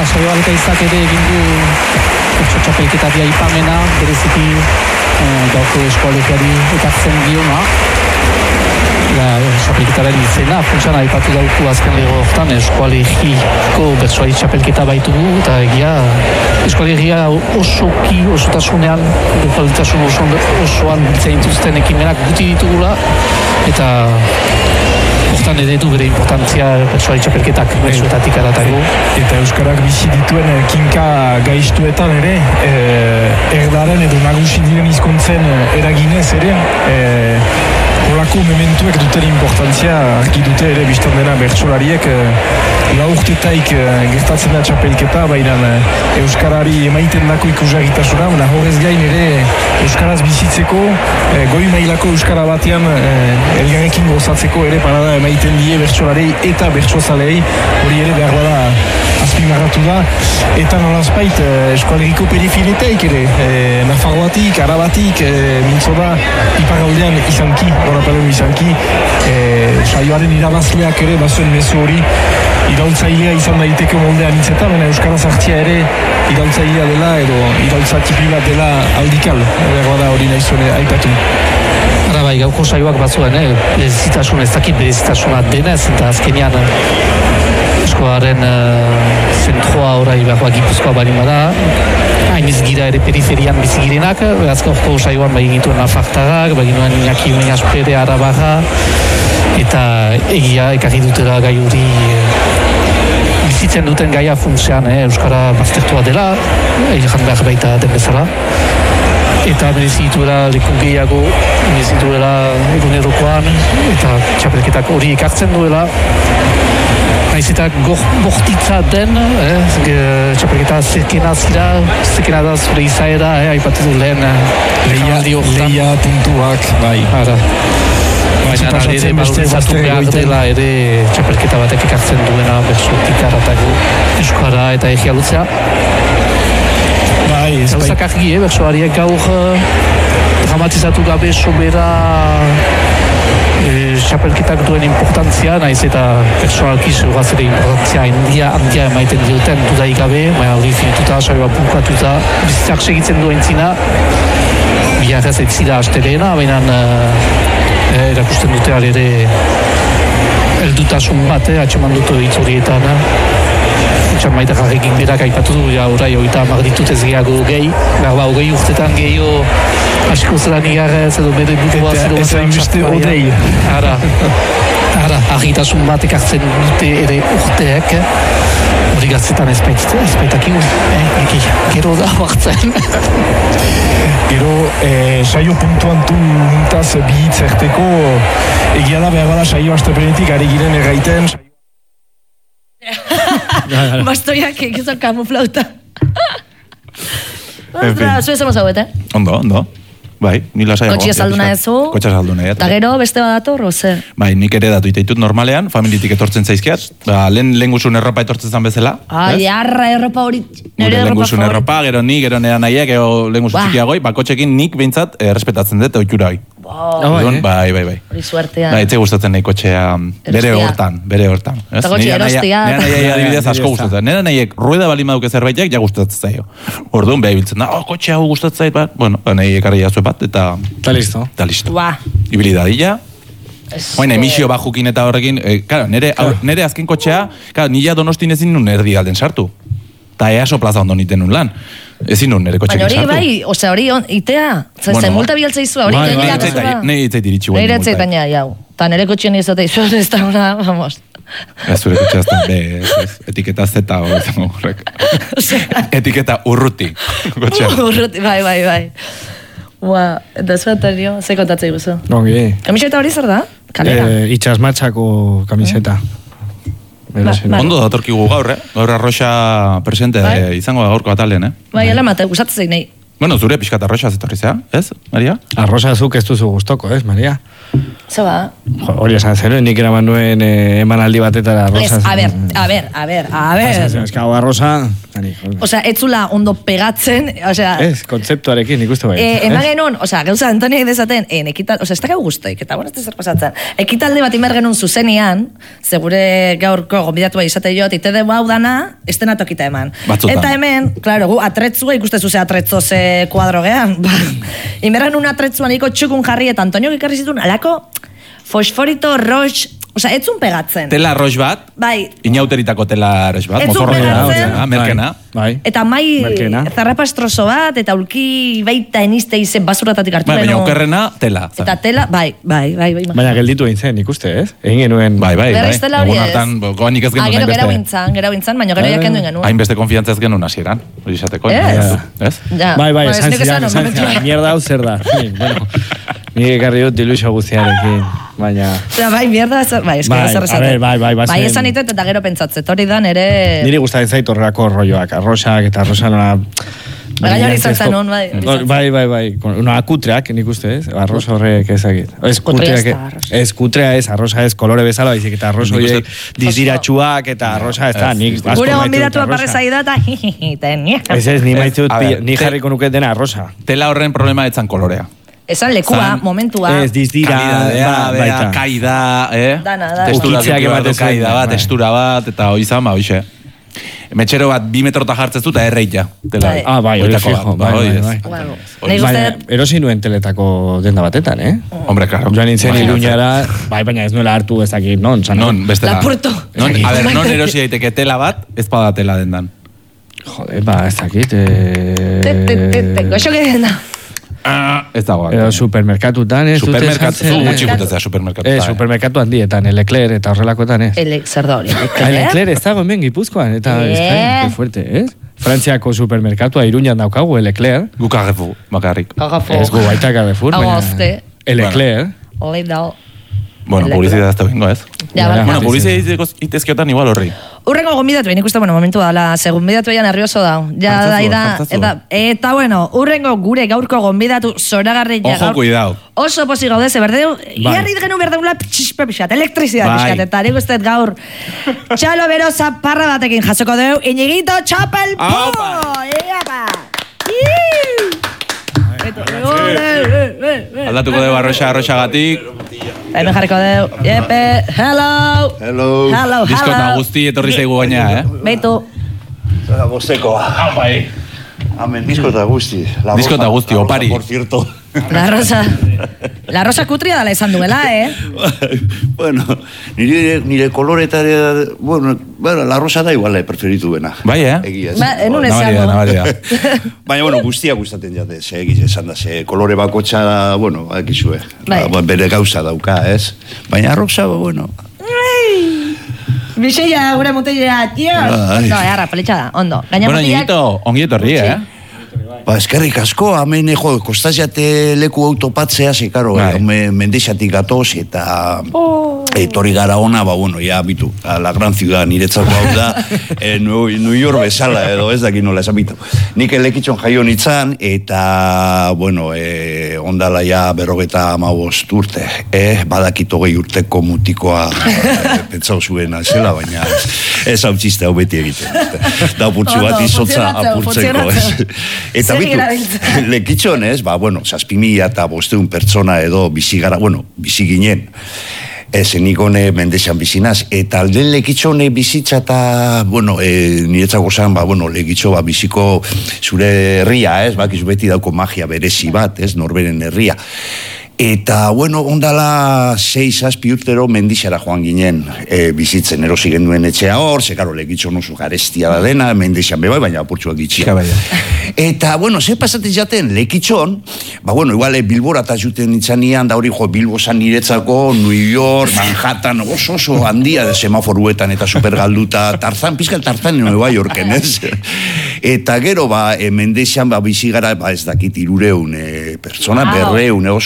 saio aleta izak ere egin du txapelketaria ipamena, bereziki gauko eskoalegiari ekartzen diona. Txapelketaren izena, funtsan aipatu dauku azken lego hortan, eskoalegiko bertsoari txapelketa baitugu, eta egia eskoalegia osotasunean, bertsoalitasun osoan biltzen dituzten ekimenak guti ditugula, eta hortan ere du bere importantzia bertsoari txapelketak bertsoetatik aratago. Eta Euskarak bizi dituen kinka gaiztuetan ere, erdaren edo nagusi diren hizkuntzen eraginez ere, holako mementuek duten importantzia argi dute ere biztan dena bertsolariek lau urtetaik gertatzen da txapelketa, baina Euskarari emaiten dako ikusgarritasuna, baina horrez gain ere Euskaraz bizitzeko, goi mailako Euskara batean elgarrekin gozatzeko ere parada emaiten die bertsolarei eta bertsozalei, hori ere behar bada azpimarratu da, eta nolazpait eskoalegiko perifileteik ere, Nafarroatik, Arabatik, mintzo da, iparraldean izanki, horaparen izanki, saioaren irabazleak ere bazuen mezu hori, iraultzailea izan daiteke moldean hitzetan, baina Euskaraz hartzia ere iraultzailea dela edo iraultza tipi bat dela aldikal, da hori nahi zuen aipatu. Ara bai, gauko saioak batzuen, berezitasun ez dakit berezitasuna denez, eta azkenean eskoaren zentroa orai beharkoa Gipuzkoa bali bada, hainiz gira ere periferian bizigirenak, azkauzko saioan bai gintuen Nafartarrak, bai gintuen Iñaki Umeñaspere, Arabaja, eta egia ekarri dutela gai hori bizitzen duten gaia funtzean, Euskara baztertua dela, jan behar baita den bezala. Eta merezi dituela leku gehiago, merezi dituela egunerokoan, eta txapelketak hori ekartzen duela. Naiz eta bortitza den, txapelketa zerkena da zure izaera, aipatu du lehen leia puntuak, bai. Baina ere baldintzatu behar dela ere txapelketa batek ekartzen duena bertsotik aratago Euskara eta egia lutzea. Gauzak argi, bertsoariek gaur dramatizatu gabe sobera txapelketak duen importantzia, naiz eta persoalki seguraz ere importantzia handia emaiten dioten dudaik gabe, baina hori finituta, saioa bunkatuta, bizitzak segitzen duen zina, biharrez ez zira astelena, baina erakusten dute ere heldutasun bat, atxeman dut hitzorietan. Maite jarrekin berak aipatu du, orai hogeita ditut ez gehiago gehi, berba hogei urtetan gehiago asko zelan igarrez edo bere buruaz edo ez hainbeste odei. Ara, argitasun bat ekartzen dute ere urteek, hori gaztetan ezpaitakigu, gero da hartzen. Gero, saio puntuantu muntaz bihitz erteko, egia da behar bada saio astepenetik ari giren erraiten. Bastoiak egizan kamuflauta. Zue zemos hauet, Ondo. Bai, nila saiago. Kotxia salduna ezu. Kotxia salduna, Eta gero, beste badator, oze? Bai, nik ere datu itaitut normalean, familitik etortzen zaizkiat. Lehen guzun erropa etortzen zan bezala. Ai, arra erropa hori. Lehen guzun erropa, gero ni, gero nera nahiak, gero lehen guzun txikiagoi, kotxekin nik behintzat respetatzen dut, oitura hoi. Bai. Hori suertea. Bai, etxe gustatzen nahi kotxea bere hortan. Eta kotxea erostia. Nera nahiak adibidez asko gustatzen. Nera nahiak rueda bali maduke zerbaitek, ja gustatzen zaio. Orduan, beha biltzen da, kotxea hau gustatzen zait, bueno, nahi ekarri jazue bat, eta... Ta listo. Ibili dadila. Oina, emisio bajukin eta horrekin, nire azken kotxea, nila Donostin ezin nun erdi alden sartu. Eta EASO plaza ondo niten nun lan. Ezin nun nire kotxekin sartu. Baina hori bai, hori itea. Zain multa bialtza izua, hori itea. Nei itzait iritsi guen. Nire itzaitan jau. Eta nire kotxean izate izua, ez da una, vamos. Zure kotxea ez etiketa zeta horrek. Etiketa urruti. Urruti, bai. Eta zuetario, ze kontatzei guzu? Ongi. Kamiseta hori zer da? Kalera? Itxasmatxako kamiseta. Ondo datorkigu gaur, gaur arroxa presente izango da gaurko atalean, Bai, alamate, gustatzen nahi. Bueno, zure pixkat arroxa zetorri zea, ez, Maria? Arroxa zuk ez duzu gustoko, ez, Maria? Zeba? Hori esan zen, nik eraman nuen emanaldi batetara arroza. A ver. Ez hau arroza... Osea, etzula ondo pegatzen, osea... Ez, kontzeptuarekin ikustu bai. Eman genuen, osea, gauza Antoniak dezaten, osea, ez dakau guztoik, eta bueno, ez da zer pasatzen. Ekitalde bat imer genuen zuzenian, segure gaurko gonbidatu bai izate jot, ite dugu hau dana, estenatokita eman. Batzutan. Eta hemen, klaro, gu atretzua ikustezu ze atretzo ze kuadro gehan. Imer genuen atretzuan iko txukun jarri, eta Antoniok ikarri zituen, alako fosforito rox, osea, etzun pegatzen. Tela rox bat, bai. Inauteritako tela rox bat, Etzun pegatzen. merkena. Bai. Eta zarrapastroso bat, eta ulki baita enizte izen basuratatik hartu Baina okerrena, tela. Eta tela, bai. Baina gelditu egin zen, ikuste, ez? Egin genuen... Bai. Berriz tela hori ez. Egun hartan, goanik ez genuen Gero gintzan, baina gero jakendu genuen. Hainbeste konfiantza ez genuen hasieran, hori izateko. Ez? Bai, esan zidan, mierda hau zer da. Nik ekarri dut ilusio guztiarekin, baina... Bai, mierda, bai, eskera zer Bai, esan itet eta gero pentsatzet, hori da nere... Niri gustatzen zait horrelako rolloak, arrosak eta arrosana... Gaina hori izan zen hon, bai. Bai. Kutreak, nik uste, ez? Arroz horrek ezakit. Ez kutrea ez, arroza ez kolore bezala, baizik eta arroz horiek dizdiratxuak eta arroza ez da, nik asko gure maite gonbidatu dut arroza. aparrezai da eta... Ez, ni maite dut, ni jarriko nuket dena arroza. Tela horren problema etzan kolorea. Esan lekua, momentua. Ez, dizdira, Kalidadea, kaida, Dana. Kaida bat, textura bat, eta hoi zan, hoxe. Metxero bat, 2 metrota jartzez dut, erreita. Bai, hori fijo. Baina, erosi nuen teletako denda batetan, Hombre, claro. Joan nintzen Iruñara, bai, ez nuela hartu ezakit, non? Non, bestela. Lapurto. A ver, non erosi daiteke tela bat, ez pada tela dendan. Jode, ezakit. Goxo que denda. Ez dagoak. Edo supermerkatutan, ez dute Supermerkatu, zu gutxi gutetzea supermerkatutan. Supermerkatu handietan, Leclerc eta horrelakotan, ez? Zer da hori? Leclerc ez dago hemen Gipuzkoan, eta que fuerte, ez? Frantziako supermerkatua Iruñan daukagu, Leclerc. Gu Carrefour, bakarrik. Ez gu baita Carrefour, baina... Leclerc. Bueno, publizidad ez da bingo, ez? Bueno, publizidad itezkiotan igual horri. Urrengo gonbidatu, baina ikusten, momentu dala, gonbidatu ean nervioso da. Eta bueno, urrengo gure gaurko gonbidatu zoragarri Ojo, cuidao. Oso posi gaude, ze berdeu, jarri genu berdeula txispe pixat, elektrizidad pixat, eta nik usteet gaur txalo bero zaparra batekin jasoko deu, Iñiguito Txapelpo! Aldatuko dugu arroxa-gatik. Hemen jarriko dugu. Jepe, hello. Diskota guzti etorri zaigu gaina, Beitu. Zara bostekoa. Amen, diskota guzti. Diskota guzti, opari. Por cierto. La rosa kutria dala izan duela, Bueno, nire koloretarea, bueno, la rosa da igual, preferitu bena. Bai, Egia, enun esan. Baina, bueno, guztia gustaten jate, egiz esan da, kolore bakotxa, bueno, ekizue, bere gauza dauka, ez? Baina rosa, bueno... Bixeia, gure mutilea, tio! Ondo, jarra, pelitxada, ondo. Bueno, Iñiguito, ongi etorri, Eskerrik asko, hemen kostaz jate leku autopatzea, ze, karo, mendexatik gatoz, eta etorri gara ona, bueno, ya, bitu, la gran ciudad, niretzako hau da, New York bezala, edo ez dakit nola esan bitu. Nik elekitxon jaio nintzen, eta, bueno, ondala ja 55 urte, badakito 20 urteko mutikoa pentsau zuena zela, baina ez hau txiste hau beti egiten. Da apurtzu bat izotza apurtzeko, ez. Eta bitu, lekitxon ez, bueno, 6.500 pertsona edo bizi gara, bueno, bizi ginen. Nik hone mendexan bizinaz. Eta alden lekitxone bizitza eta, bueno, niretzako zan, bueno, lekitxo biziko zure herria, ez, bakizu beti dauko magia berezi bat, ez, norberen herria. Eta, bueno, ondala 6-7 urtero mendixara joan ginen bizitzen erosi genduen etxea hor, zekaro lekitxon oso garestia da dena, mendixan bebai, baina apurtzuak itxia. Eta, bueno, ze pasatzen jaten lekitxon, bueno, igual Bilbora eta juten nitzanian, da hori Bilbo zan niretzako, New York, Manhattan, oso handia de semaforuetan eta supergalduta, Tarzan, pizkal Tarzan Nueva Yorken, ez? Eta gero, mendixan bizi gara, ez dakit 300 pertsona, 200 oso txikia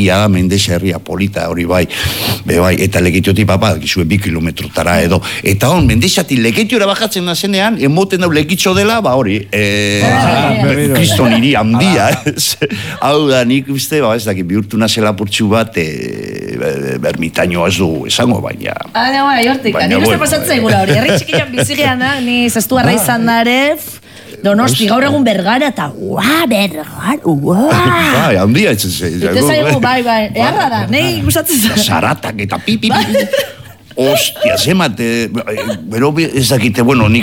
herria da, Mendexa herria polita hori bai, eta Leketiotik gizue 2 kilometrotara edo, eta hon, Mendexatik Leketiora bajatzen nazenean, emoten dau Lekitxo dela, hori, kriston hiri handia, hau da, nik uste, ez dakit, bihurtu nazela purtsu bat, bermitaino ez du esango, baina... Hortik, nik uste pasatzen egula hori, herri txikian bizigean, ni zestu arra izan dare, Donosti, gaur egun Bergara, eta Bergara, Bai, handia etzen zen. Ite zaigu, bai, eharra da, nahi gustatzen zen. Zaratak eta pipi. Ostia, zemat, bero ez dakite, bueno, nik,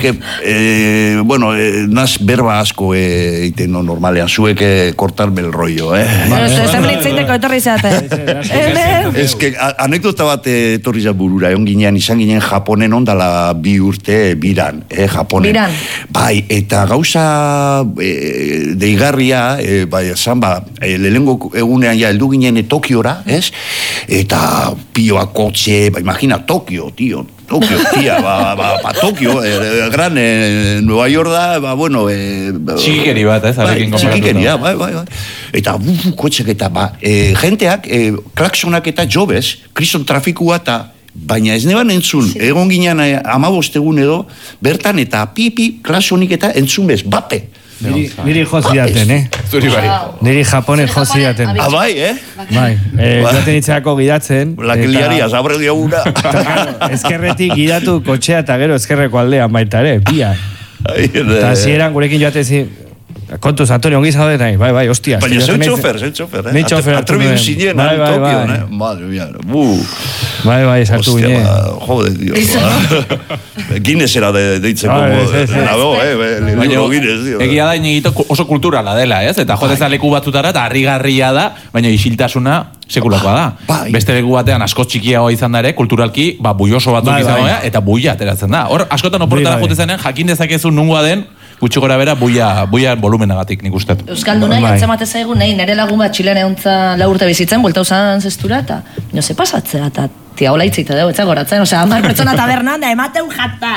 naz berba asko iten normalean, zuek kortarme el rollo, Zer blitzeiteko etorri zeate. Ez que, anekdota bat etorri za burura, izan ginen Japonen ondala 2 urte biran, Japonen. Biran. Bai, eta gauza deigarria, bai, zan lehengo egunean ja heldu ginen Tokiora, ez? Eta pioa kotxe, imagina, Tokio, tia, Tokio, gran Nueva York da, bueno... Txikikeri bat, arekin konparatuta. Txikikeria, bai. Eta kotxek eta, jenteak, klaksonak eta jobez, kriston trafikua eta, baina ez neban entzun, egon ginen 15 egun edo, bertan eta pipi, klaksonik eta entzun bez, bape. Niri jozidaten, Zuri bai. Niri Japonen jozidaten. Bai, Bai, joaten itxeako gidatzen. Lakiliaria, zabre diaguna. Ezkerretik gidatu kotxea eta gero ezkerreko aldean baita ere, pia. Eta zieran gurekin joatezi, kontuz, Antonio, ongi zaude nahi, bai, hostia. Baina zen txofer, Ni txofer. Atrebidu zinen, Tokion, madre mía, Bai, sartu gine. Jode, dio. Guinnessera deitzeko. Libro Guinness, dio. Egia da, inegito oso kulturala dela, ez? Eta jodeza leku batzutara, eta harrigarria da, baina isiltasuna sekulakoa da. Beste leku batean asko txikiagoa izan da ere, kulturalki, buioso batzuk izango da, eta buia ateratzen da. Hor, askotan oportara jotezenean, jakin dezakezu nungoa den, gutxi gora bera, buia volumenagatik, nik uste. Euskalduna, jantzamate zaigu, nire lagun bat Txilean egontza 4 urte bizitzen, buelta usan zestura, eta no se pasatzea, eta tia hola itzeita dugu, etzagoratzen, osea, 10 pertsona tabernan, da emateu jata.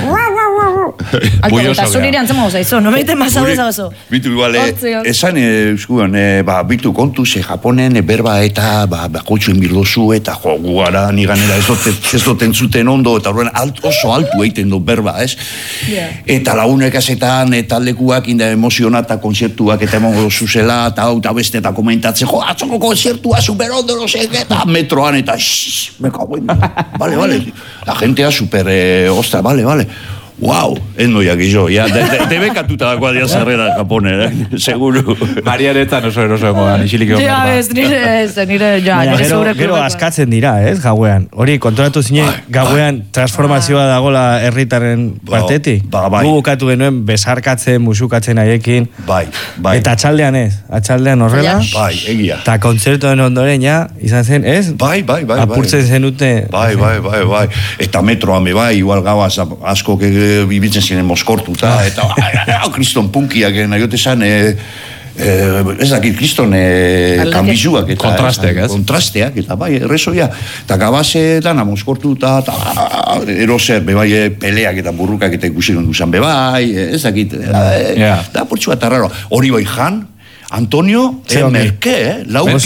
Alto, eta zuri antzama gozaizu, no behiten mazau ezagozu. Bitu, igual, esan, eskuan, bitu kontu, Japonen, berba eta, bakotxuen birdozu, eta gu gara, niganera ez doten zuten ondo, eta horren oso altu egiten du berba, ez? Eta lagunek azetan, taldekuak inda emozionata konzertuak eta emongo zuzela, eta hau, eta beste, eta komentatzen, atzoko konzertua super ondo, no sé, eta metroan, eta me cago en... Vale. La gentea super, ostra, vale. Wow, endoiak izo, ja, debekatuta dagoa dia zarrera Japonen, seguru. Mariaretan oso emoan, isilik egon berba. Gero askatzen dira, ez, gauean. Hori, kontrolatu zinen, gauean transformazioa dagoela herritarren partetik. Gugukatu genuen, besarkatzen, musukatzen haiekin. Bai. Eta atxaldean ez, atxaldean horrela. Bai, egia. Eta kontzertoen ondoren, ja, izan zen, ez? Bai. Apurtzen zenute. Bai. Eta metroan, bai, igual gau asko bibitzen ziren moskortuta, eta kriston punkiak nahi esan, ez dakit, kriston kanbizuak, eta kontrasteak, eta bai, errezoia, eta gabase dana moskortuta, eta eroser, bebai, peleak eta burrukak eta ikusiren duzan, bebai, ez dakit, da portxua eta raro, hori bai jan, Antonio, merke,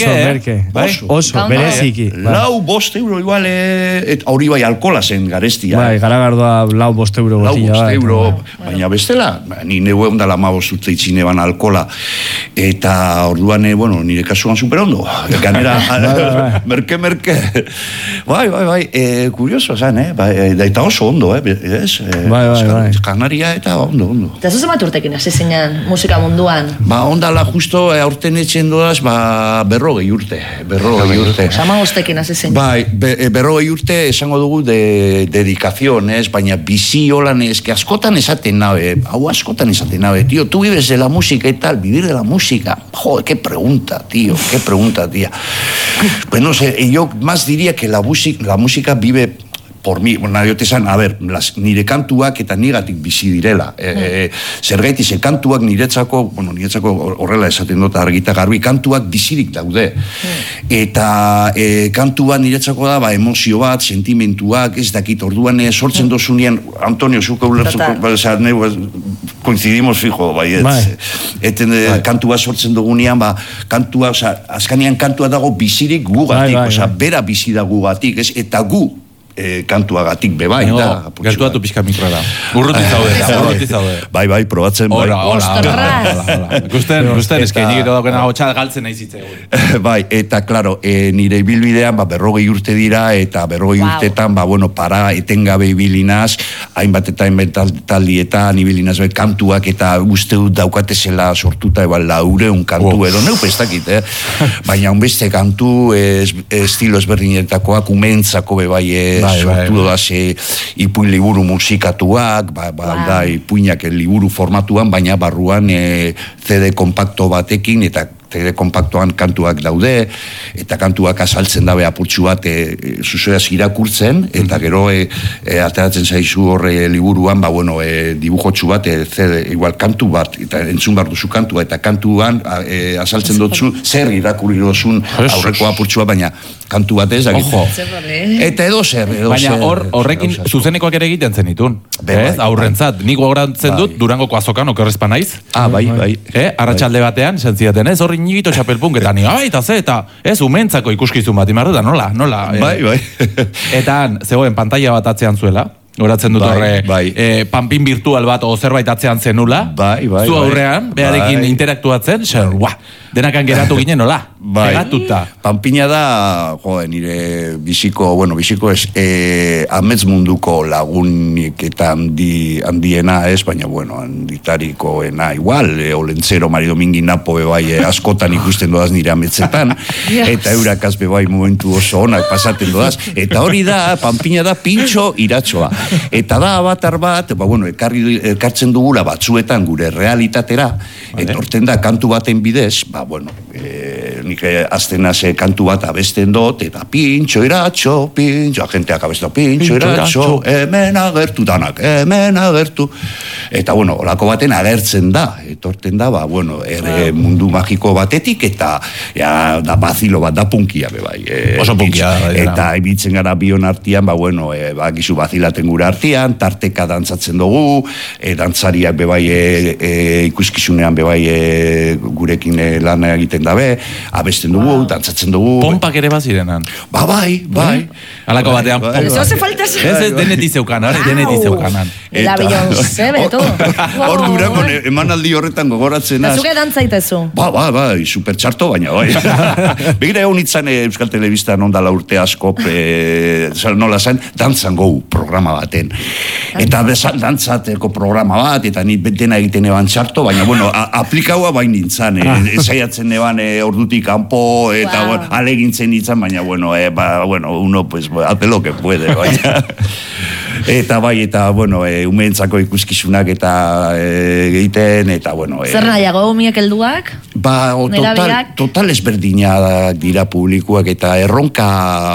oso, bereziki. Lau 5 euro igual, hori bai alkola zen garestia. Bai, garagardoa lau 5 euro botilla. Lau 5 euro, baina bestela, ni neu egon dala 15 urte itzine ban alkola, eta orduan, nire kasuan superondo. Ganera, merke. Bai, kurioso zen, eta oso ondo, ez? Bai. Kanaria eta ondo. Eta zuzen bat urtekin, hasi zeinan musika munduan? Ondala justo aurten etxen doaz, 40 urte. Sama goztekin hasi zein. Bai, 40 urte esango dugu dedikazion, ez? Baina bizi holan askotan esaten nabe, tío, tú vives de la música y tal, vivir de la música, joder, qué pregunta, tío. Pues no sé, yo más diría que la música vive por mí, nahi esan, nire kantuak eta nigatik bizi direla. Zergaitik, kantuak niretzako horrela esaten dut argita garbi, kantuak bizirik daude. Eta kantua niretzako da, emozio bat, sentimentuak, ez dakit, orduan sortzen dozunean, Antonio, zuko ulertzuko, koinzidimos fijo, bai, kantua sortzen dugunean, kantua, azkanean kantua dago bizirik gugatik, bera bizi da gugatik, eta gu kantuagatik bebai. Gertuatu pixka mikrora. Urruti zaude. Bai, probatzen. Hola. Gusten, eski nik daukena hotxa galtzen nahi zitzegu. Bai, eta, klaro, nire ibilbidean, 40 urte dira, eta 40 urtetan, para etengabe ibilinaz, hainbat eta hainbat taldietan ibilinaz, kantuak, eta uste dut daukatezela sortuta, laureun kantu edo, neupestakit, baina unbeste kantu, estilo ezberdinetakoak, umentzako bebai, sortu dodaz ipuin liburu musikatuak, da ipuinak liburu formatuan, baina barruan CD kompakto batekin, eta CD kompaktoan kantuak daude, eta kantuak azaltzen dabe apurtxu bat zuzoaz irakurtzen, eta gero ateratzen zaizu horre liburuan, dibujotxu bat, igual kantu bat, eta entzun behar duzu kantua, eta kantuan azaltzen dutzu zer irakurri dozun aurreko apurtxua, baina kantu bat ez, eta edo zer. Baina horrekin zuzenekoak ere egiten zen ditun, aurrentzat, nik gogoratzen dut Durangoko azokan okerrezpa naiz. Bai. Arratsalde batean, sentziaten ez, horri nigito txapelpunketan, eta ez, umentzako ikuskizun bat, imarru da, nola. Bai. Eta zegoen pantalla bat atzean zuela, horatzen dut horre, panpin virtual bat o zerbait atzean zenula, zu aurrean, beharekin interaktuatzen, denakan geratu ginen, nola? Pegatuta. Panpina da, nire biziko ez, amets munduko lagunik eta handiena ez, baina, handitarikoena igual, Olentzero, Mari Domingui Napo bebai askotan ikusten doaz nire ametzetan, eta eurakaz bebai momentu oso onak pasaten doaz, eta hori da, Panpina da pintxo iratxoa. Eta da abatar bat, ekartzen dugula batzuetan gure realitatera, etorten da kantu baten bidez, nik azten haze kantu bat abesten dut, eta pintxo iratxo, agenteak abesten pintxo iratxo, hemen agertu danak, eta olako baten agertzen da, etorten da, mundu magiko batetik, eta da bazilo bat, da punkia bebai. Oso punkia da. Eta ibitzen gara bion artian, gizu bazilaten gure artian, tarteka dantzatzen dugu, dantzariak bebai ikuskizunean bebai gurekin lan egiten dabe, abesten dugu, dantzatzen dugu. Pompak ere bazirenan. Bai. Alako batean pompak. Eso hace falta. Ez deneti zeukanan. La Beyoncé, beto. Hor Durango emanaldi horretan gogoratzen az. Zuke dantzaitezu. Bai, super txarto, baina bai. Begira egon itzan Euskal Telebistan ondala urte asko, nola zen, dantzan gau programa baten. Eta dantzateko programa bat, eta ni dena egiten eban txarto, baina, aplikaua bain nintzen, esaiatzen eban ordutik kanpo, eta alegintzen nintzen, baina, uno, pues, hace lo que puede, baina. Eta umeentzako ikuskizunak eta egiten, eta, Zer nahiago, umiek helduak? Total ezberdinak dira publikoak, eta erronka,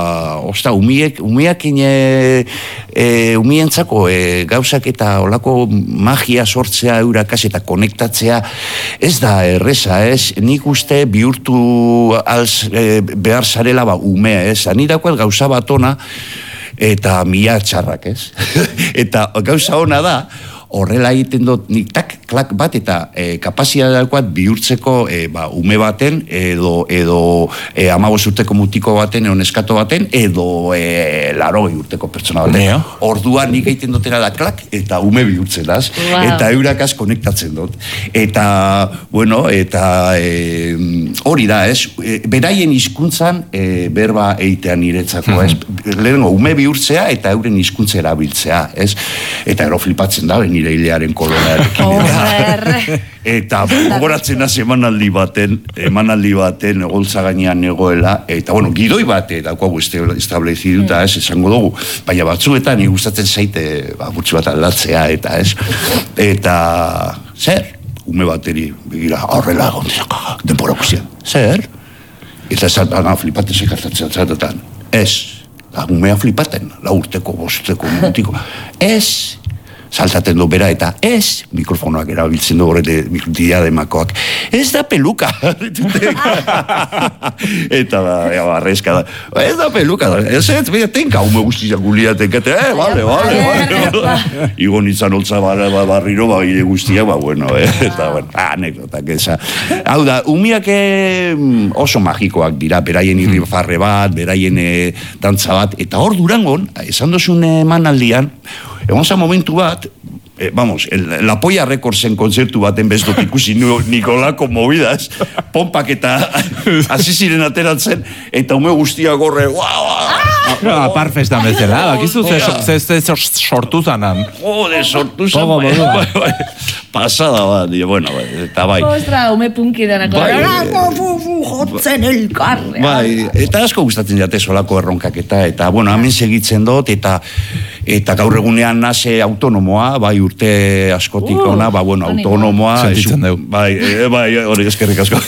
umientzako gauzak eta olako magia sortzea eurakaz eta konektatzea, ez da erreza, ez? Nik uste bihurtu behar zarela umea, ez? Anirako gauza bat ona, eta mila txarrak, ez? Eta gauza ona da, horrela egiten dut nik klak bat eta kapazitateakoat bihurtzeko ume baten edo 15 urteko mutiko baten edo neskato baten edo 80 urteko pertsona baten. Orduan nik egiten dutera da klak eta ume bihurtzen az, eta eurakaz konektatzen dut. Eta, hori da, ez? Beraien hizkuntzan berba egitean niretzako, ez? Lehenengo, ume bihurtzea eta euren hizkuntza erabiltzea, ez? Eta ero flipatzen da, nire hilearen kolonarekin. Eta gogoratzen az emanaldi baten egoltza gainean egoela, eta gidoi bat daukagu estableziduta, ez, esango dugu, baina batzuetan ni gustatzen zaite burtsu bat aldatzea, eta ez, eta zer, ume bateri begira, horrela denbora guztian, zer, eta zatan flipaten sekartatzen zataten, ez, umea flipaten, 4 urteko, 5 urteko, ez, saltaten du bera, eta ez, mikrofonoak erabiltzen du horre diademakoak, ez da peluka. Eta barrezka da, ez da peluka, ez tenka hume guztiak guliaten, vale. Igo nintzen holtza barriro, gire guztiak, bueno, eta, anekdotak eza. Hau da, umiak oso magikoak dira, beraien irrifarre bat, beraien dantza bat, eta hor Durangon, esan dozun emanaldian, egon za momentu bat, vamos, la Polla Recordsen konzertu baten bezdot ikusi Nikolako movidas, pompak eta hasi ziren ateratzen, eta ume guztia gorre, Parfestan bezala, bakizu ze sortu zanan. Sortu zan, pasada bat, bueno, eta bai. Ostra, ume punki denako, jotzen elkarre. Bai, eta asko gustatzen jate solako erronkak eta, bueno, hemen segitzen dut, eta gaur egunean nase autonomoa, bai urte askotik ona, bueno, autonomoa. Sentitzen dugu. Bai, hori eskerrik asko.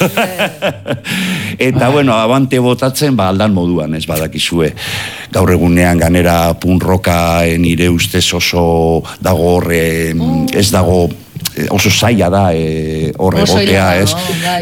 Eta, bueno, abante botatzen, aldan moduan, ez badakizue. Gaur egunean ganera punroka nire ustez oso dago horre, ez dago oso zaila da horre gotea, ez?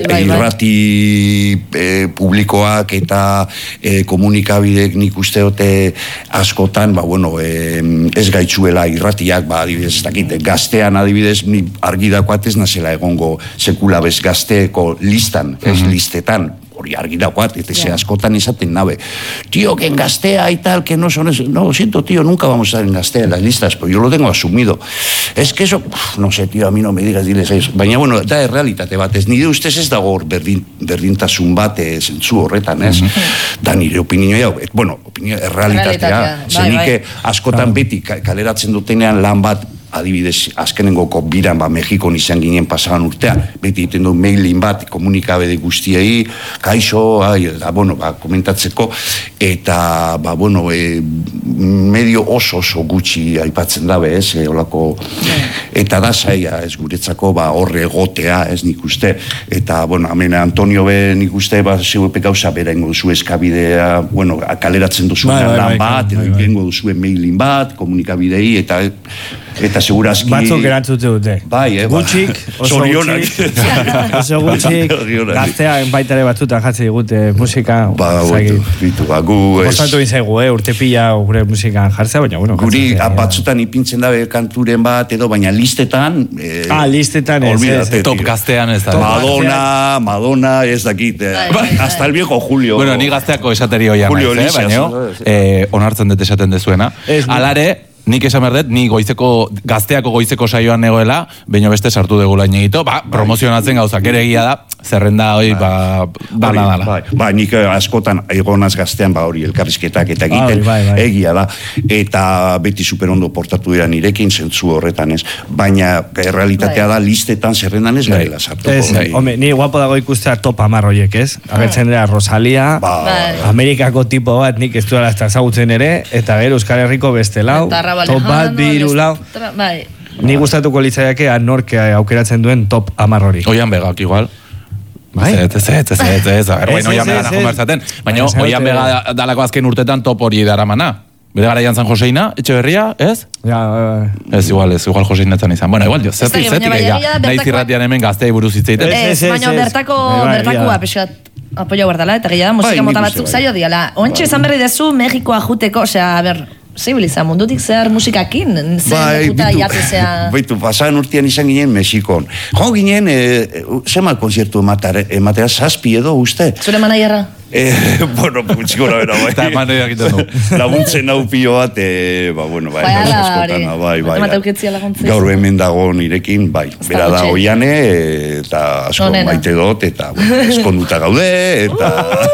Irrati publikoak eta komunikabidek nik uste dute askotan, bueno, ez gaitzuela irratiak, adibidez, ez dakit, gaztean adibidez, ni argi dakoat ez nazela egongo sekula bez gazteeko listan, ez listetan, hori argi dakoat, eta ze askotan izaten nabe. Tío, que en Gastea y tal, que no son eso. No, siento, tío, nunca vamos a estar en Gastea en las listas, pero yo lo tengo asumido. Es que eso, no sé, tío, a mí no me digas, diles eso. Baina, bueno, da errealitate bat, ez nire ustez ez dago berdintasun bat zentzu horretan, ez? Da nire opinioa, bueno, errealitatea. Zenike askotan beti kaleratzen dutenean lan bat, adibidez, azkenengoko biran, Mexikon izan ginen pasaban urtean, beti egiten du mailin bat, komunikabide guztiei, kaixo, bueno, komentatzeko, eta, bueno, medio oso gutxi aipatzen dabe, ez, olako, eta da zaila, ez guretzako, horre egotea, ez nik uste, eta, bueno, hemen Antonio be nik uste, zeupe gauza bera ingo duzu eskabidea, bueno, kaleratzen duzuen lan bat, ingo duzuen mailin bat, komunikabidei, eta segurazki... Batzuk erantzute dute. Bai, gutxik, oso gutxik, gaztea baitare batzutan jatze digute musika. Gu... Gozatu izaigu, urte pila gure musikan jartzea, baina, bueno... Guri batzutan ipintzen dabe kanturen bat, edo, baina listetan... listetan ez. Top gaztean ez da. Madonna, ez dakit. Hasta el viejo Julio. Bueno, ni gazteako esateri hoian naiz, baina, onartzen dut esaten dezuena. Alare, nik esan berdet, ni gazteako goizeko saioan negoela, baina beste sartu degula inegito, promozionatzen gauzak ere egia da, zerrenda hori, dala. Nik askotan egonaz gaztean, hori elkarrizketak eta egiten, egia da, eta beti superondo portatu dira nirekin, zentzu horretan ez, baina realitatea da, listetan zerrendan ez garela sartu. Home, ni guapo dago ikustea top 10 horiek, ez? Agertzen dira Rosalia, Amerikako tipo bat, nik ez duela ezagutzen ere, eta gero Euskal Herriko beste lau, top bat, biru lau. Ni gustatuko litzaiake anorke aukeratzen duen top 10 hori. Oian begak igual. Ez, oian begana konbertzaten. Baina oian bega dalako azken urtetan top hori daramana. Bere garaian San Joseina, Etxeberria, ez? Ez, igual Joseina etzan izan. Bueno, igual, zetik, nahiz irratian hemen gaztei buruz hitzeiten. Ez, baina bertakoa pexat apoio guardala, eta gehiago musika mota batzuk zailo diala. Ontxe esan berri dezu, Mexikoa juteko, osea, zibiliza, mundutik zehar musikakin, lekuta jatezea... Baitu, pasadan urtean izan ginen Mexikon. Jo ginen, zema konzertu ematea, 7 edo, uste? Zure manaierra? Bueno, txikora bera, bai. Eta manaia egiten du. Laguntzen hau pilo bat, bueno, bai, gaur hemen dago nirekin, bai. Bera da oiane, eta asko maite dut, eta eskonduta gaude, eta...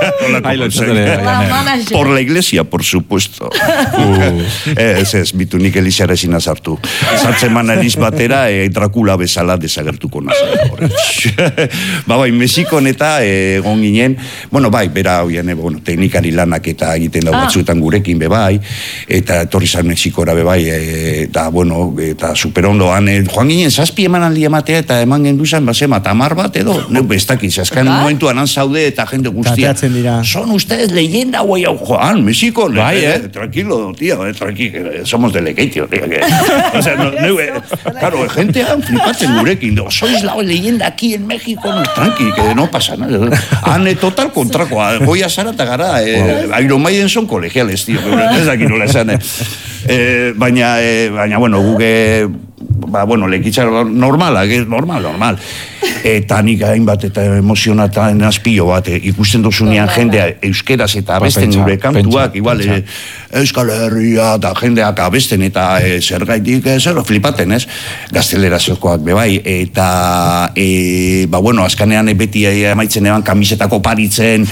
Por la iglesia, por supuesto. Ez, bitu nik elizara ezin azartu. Zartzen manariz batera, Dracula bezala desagertuko nazera. Bai, Mexikon eta egon ginen, bueno, bai, bera, bueno, teknikari lanak eta egiten dago batzuetan gurekin bebai, eta etorri zan Mexikora bebai, eta, bueno, eta superondoan, joan ginen, 7 emanaldi ematea, eta eman genduzan, basema, 10 bat edo, ez dakiz, azkan momentuan han zaude, eta jende guztia. Son ustedes leyenda, güey, Joan, México, tranquilo, tío, tranquilo, somos de Lekeitio, tío, o sea, claro, gente han flipatzen gurekin, sois la leyenda aquí en México, no, tranqui, que no pasa nada. Han total kontrakoa, goia zara eta gara, Iron Maiden son colegiales, tío, ez dakit nola esan, baina, bueno, guke, bueno, lekitxar normala, normal. Eta nik hainbat eta emozionatan azpio bat, ikusten duzunean jendea euskeraz eta abesten gure kantuak, igual, Euskal Herria eta jendeak abesten eta zergaitik zer flipaten, ez? Gazteleraziokoak bebai, eta, bueno, azkanean beti amaitzen eban kamisetako paritzen,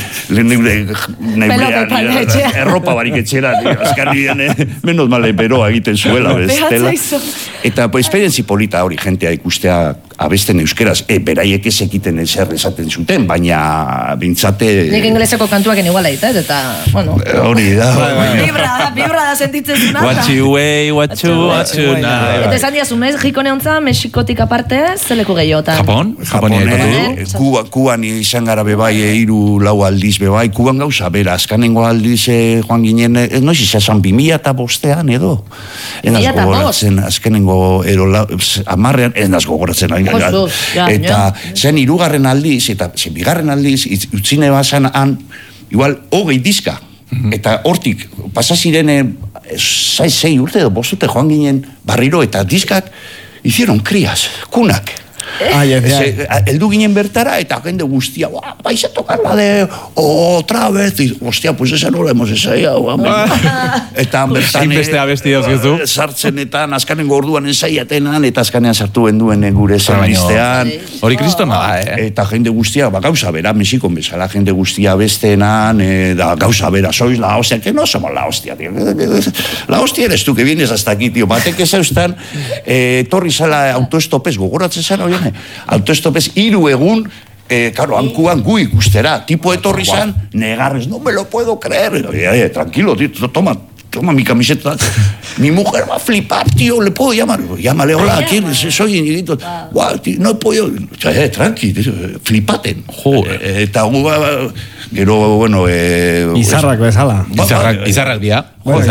erropa barik etxera, azkanean, menos male beroa egiten zuela, bestela. Eta, esperientzi polita hori jentea ikustea abesten euskeraz, beraiek ez egiten ezer esaten zuten, baina bintzate... Nik ingleseko kantuak iguala eta, bueno... Hori da... Vibra da sentitzen zuna. What you way, what you now. Eta esan diazu, Mexiko neontza, Mexikotik aparte, zeleku gehiota? Japon? Kuban izan gara bebai, 3-4 aldiz bebai, Kuban gauza, bera, azkanengo aldiz joan ginen, noiz izan 2005 edo? 2005? Azkanengo, amarrean, enaz gogoratzen eta zen 3. aldiz, eta zen 2. aldiz, utzine bazan han, igual, 20 diska. Eta hortik, pasaziren 6 urte edo 5 urte joan ginen barriro eta diskak hicieron crías, kunak. Eldu ginen bertara eta jende guztia, vais a tocar la de otra vez, y hostia, pues esa no la hemos ensaiado, eta bertan sartzen eta azkanengo orduan ensaiatenan eta azkanean sartu benduen gure zerbistean hori kristona da, eta jende guztia, gauza bera, Mexikon bezala jende guztia bestenan, da gauza bera, sois la hostia, que no somos la hostia, tío. La hostia eres tú que vienes hasta aquí, tío, batek ez eustan torri zala autoestopez, gogoratzen zara, autoestopez 3 egun, claro, hankuan gu ikustera, tipo etorri zan, negarrez, no me lo puedo creer, tranquilo, tío, toma mi camiseta, mi mujer va a flipar, tío, ¿le puedo llamar? Llámale, hola, ¿quién? Soy Iñiguito. Guau, tío, no he podido, tranqui, flipaten. Eta gero, bueno... Izarrak bezala. Izarrak dia.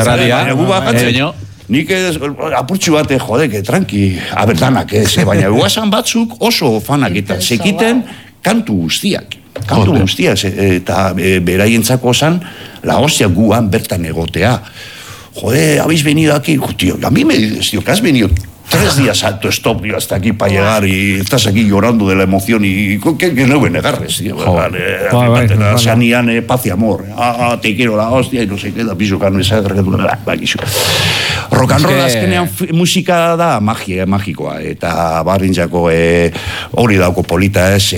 Nik apurtxu bate, que tranqui, danak ez, baina guazan batzuk oso fanak eta sekiten kantu guztiak. Eta beraientzako zan, la hostia guan bertan egotea. Habéis venido aquí, tío, a mí me dices, tío, que has venido 3 días alto stop, tío, hasta aquí para llegar y estás aquí llorando de la emoción y que no me negarres, tío. Sanian paz y amor. Te quiero la hostia y no sé qué, da piso carne esa rock and roll azkenean musika da magikoa eta barrintzako hori dauko polita ez